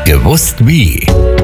Gewusst wie.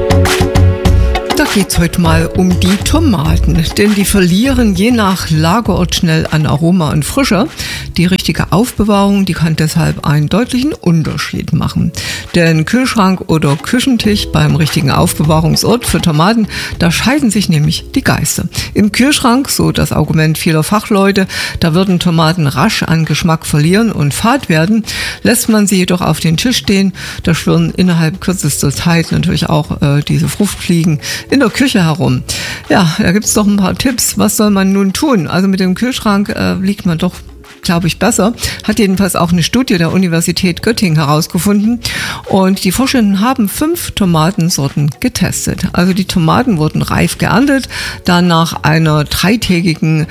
Da geht's heute mal um die Tomaten, denn die verlieren je nach Lagerort schnell an Aroma und Frische. Die richtige Aufbewahrung, die kann deshalb einen deutlichen Unterschied machen. Denn Kühlschrank oder Küchentisch beim richtigen Aufbewahrungsort für Tomaten, da scheiden sich nämlich die Geister. Im Kühlschrank, so das Argument vieler Fachleute, da würden Tomaten rasch an Geschmack verlieren und fad werden. Lässt man sie jedoch auf den Tisch stehen, da schwirren innerhalb kürzester Zeit natürlich auch diese Fruchtfliegen in der Küche herum. Ja, da gibt's doch ein paar Tipps. Was soll man nun tun? Also mit dem Kühlschrank liegt man doch, glaube ich, besser. Hat jedenfalls auch eine Studie der Universität Göttingen herausgefunden. Und die Forschenden haben 5 Tomatensorten getestet. Also die Tomaten wurden reif geerntet, dann nach einer dreitägiger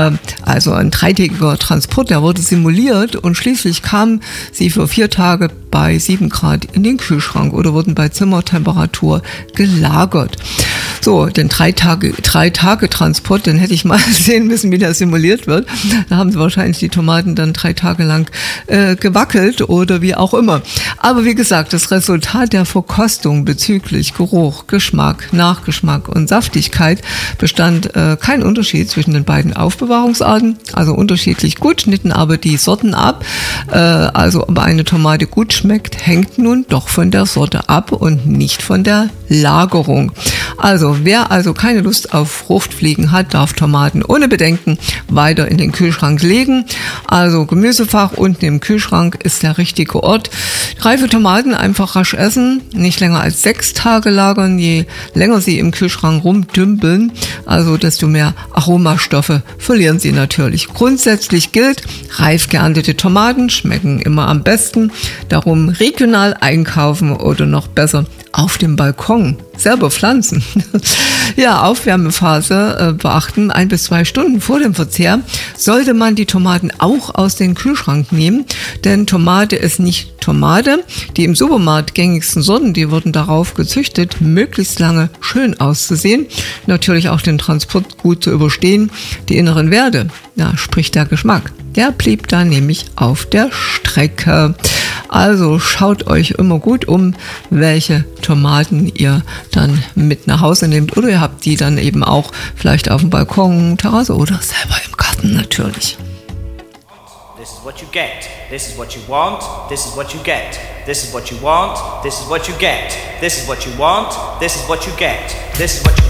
Transport, der wurde simuliert und schließlich kamen sie für 4 Tage bei 7 Grad in den Kühlschrank oder wurden bei Zimmertemperatur gelagert. So, den 3 Tage Transport, den hätte ich mal sehen müssen, wie der simuliert wird. Da haben sie wahrscheinlich die Tomaten dann 3 Tage lang gewackelt oder wie auch immer. Aber wie gesagt, das Resultat der Verkostung bezüglich Geruch, Geschmack, Nachgeschmack und Saftigkeit bestand kein Unterschied zwischen den beiden Aufbewahrungsarten. Also unterschiedlich gut, schnitten aber die Sorten ab. Also ob eine Tomate gut schmeckt, hängt nun doch von der Sorte ab und nicht von der Lagerung. Also wer also keine Lust auf Fruchtfliegen hat, darf Tomaten ohne Bedenken weiter in den Kühlschrank legen. Also Gemüsefach unten im Kühlschrank ist der richtige Ort. Reife Tomaten einfach rasch essen, nicht länger als 6 Tage lagern. Je länger sie im Kühlschrank rumdümpeln, also desto mehr Aromastoffe verlieren sie natürlich. Grundsätzlich gilt, reif geerntete Tomaten schmecken immer am besten. Darum regional einkaufen oder noch besser auf dem Balkon selber pflanzen. Ja, Aufwärmephase beachten. 1 bis 2 Stunden vor dem Verzehr sollte man die Tomaten auch aus dem Kühlschrank nehmen, denn Tomate ist nicht Tomate. Die im Supermarkt gängigsten Sorten, die wurden darauf gezüchtet, möglichst lange schön auszusehen, natürlich auch den Transport gut zu überstehen. Die inneren Werte, ja, sprich der Geschmack, der blieb da nämlich auf der Strecke. Also schaut euch immer gut um, welche Tomaten ihr dann mit nach Hause nehmt. Oder ihr habt die dann eben auch vielleicht auf dem Balkon, Terrasse oder selber im Garten natürlich. This is what you get. This is what you want. This is what you get. This is what you want. This is what you get. This is what you want. This is what you get. This is what you